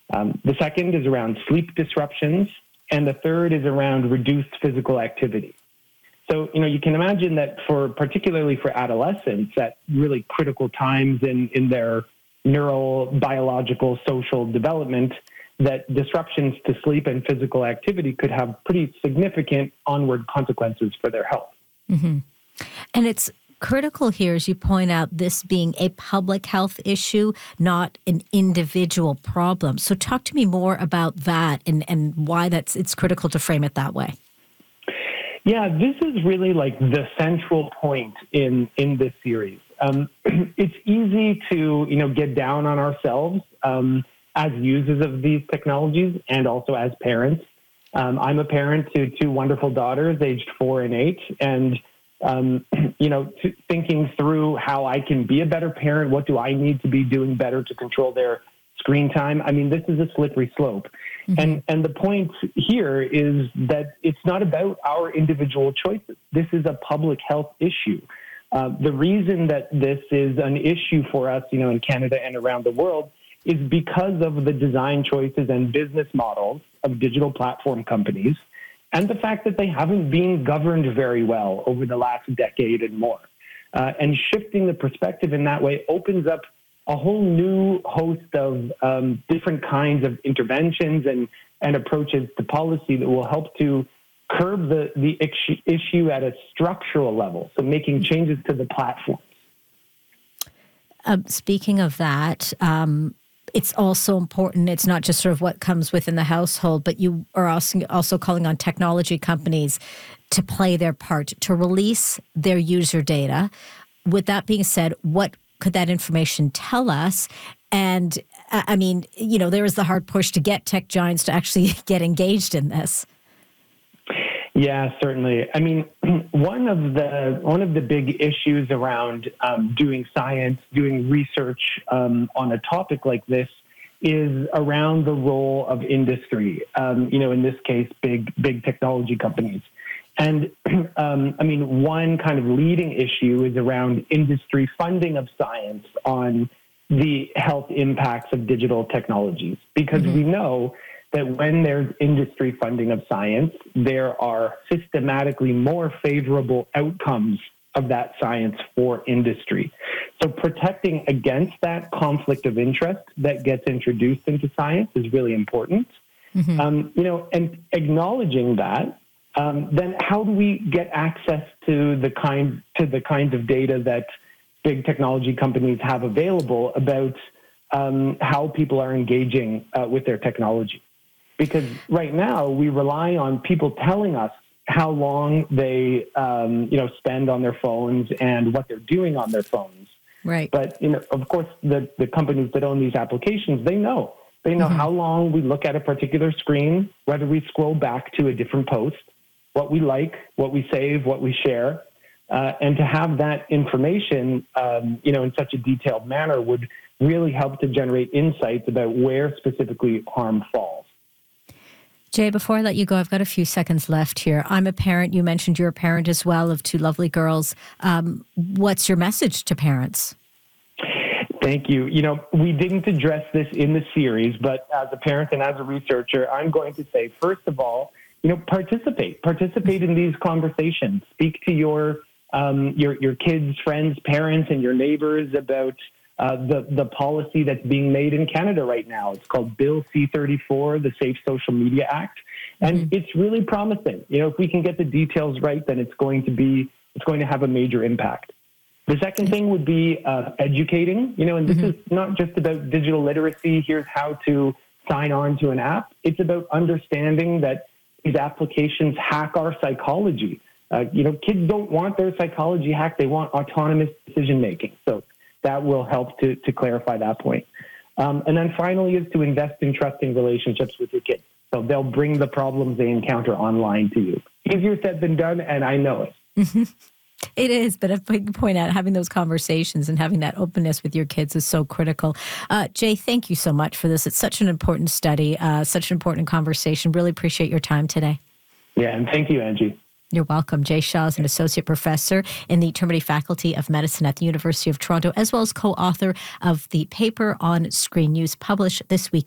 The second is around sleep disruptions, and the third is around reduced physical activity. So, you can imagine that particularly for adolescents, at really critical times in their neurobiological, social development, that disruptions to sleep and physical activity could have pretty significant onward consequences for their health. Mm-hmm. And it's critical here, as you point out, this being a public health issue, not an individual problem. So talk to me more about that and why it's critical to frame it that way. Yeah, this is really like the central point in this series. It's easy to, get down on ourselves as users of these technologies and also as parents. I'm a parent to two wonderful daughters, aged 4 and 8, and thinking through how I can be a better parent. What do I need to be doing better to control their screen time? I mean, this is a slippery slope. Mm-hmm. And the point here is that it's not about our individual choices. This is a public health issue. The reason that this is an issue for us, in Canada and around the world is because of the design choices and business models of digital platform companies and the fact that they haven't been governed very well over the last decade and more. And shifting the perspective in that way opens up a whole new host of different kinds of interventions and approaches to policy that will help to curb the issue at a structural level, so making changes to the platforms. Speaking of that, it's also important, it's not just sort of what comes within the household, but you are also calling on technology companies to play their part, to release their user data. With that being said, what could that information tell us? And I mean, there is the hard push to get tech giants to actually get engaged in this. Yeah, certainly. I mean, one of the big issues around doing science, doing research on a topic like this is around the role of industry. In this case, big technology companies. And one kind of leading issue is around industry funding of science on the health impacts of digital technologies, because we know that when there's industry funding of science, there are systematically more favorable outcomes of that science for industry. So protecting against that conflict of interest that gets introduced into science is really important. And acknowledging that, then how do we get access to the kinds of data that big technology companies have available about how people are engaging with their technology? Because right now we rely on people telling us how long they spend on their phones and what they're doing on their phones. Right. But of course, the companies that own these applications, they know how long we look at a particular screen, whether we scroll back to a different post, what we like, what we save, what we share, and to have that information, in such a detailed manner would really help to generate insights about where specifically harm falls. Jay, before I let you go, I've got a few seconds left here. I'm a parent. You mentioned you're a parent as well of two lovely girls. What's your message to parents? Thank you. We didn't address this in the series, but as a parent and as a researcher, I'm going to say, first of all, participate in these conversations. Speak to your kids, friends, parents, and your neighbors about the policy that's being made in Canada right now. It's called Bill C-34, the Safe Social Media Act. And it's really promising. If we can get the details right, then it's going to have a major impact. The second thing would be educating, and this is not just about digital literacy. Here's how to sign on to an app. It's about understanding that these applications hack our psychology. Kids don't want their psychology hacked. They want autonomous decision-making. So that will help to clarify that point. And then finally is to invest in trusting relationships with your kids. So they'll bring the problems they encounter online to you. Easier said than done, and I know it. It is, but if I point out, having those conversations and having that openness with your kids is so critical. Jay, thank you so much for this. It's such an important study, such an important conversation. Really appreciate your time today. Yeah, and thank you, Angie. You're welcome. Jay Shaw is an associate professor in the Termody Faculty of Medicine at the University of Toronto, as well as co-author of the paper on screen use published this week